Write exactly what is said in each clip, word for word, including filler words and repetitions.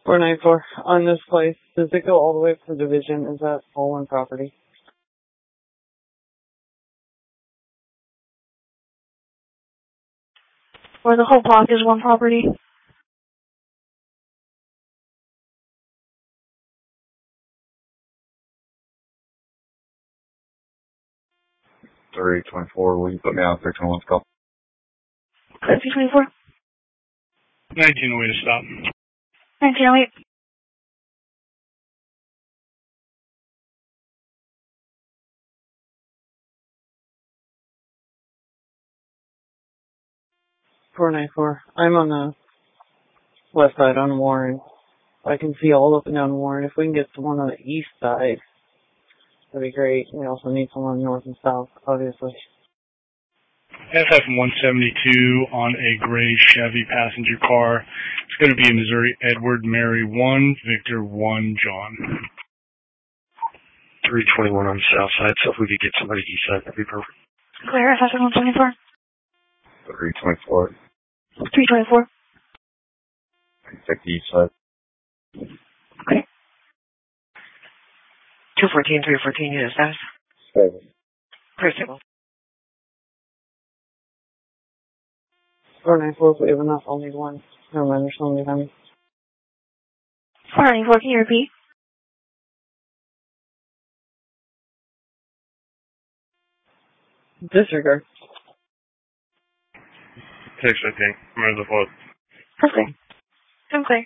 four nine four. On this place, does it go all the way for division? Is that all one property? Or the whole block is one property? three twenty-four, will you put me on three twenty-one call? three twenty-four? nineteen oh eight to stop. nineteen oh eight. four nine four. I'm on the west side on Warren. I can see all up and down Warren. If we can get someone on the east side, that'd be great. We also need someone north and south, obviously. F F one seventy-two on a gray Chevy passenger car. It's going to be in Missouri. Edward Mary one, Victor one, John. three twenty-one on the south side, so if we could get somebody east side, that'd be perfect. Clear, F F one seventy-four. three twenty-four. three twenty-four. Take the east side. Okay. two fourteen, three fourteen, unit status. Seven. Clear stable. four nine four, if we have enough, I'll need one. Never mind, there's somebody behind me. four ninety-four, can you repeat? Disregard. six fifteen. Where's the float? Okay. I'm clear.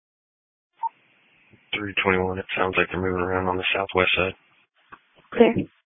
three twenty-one, it sounds like they're moving around on the southwest side. Clear.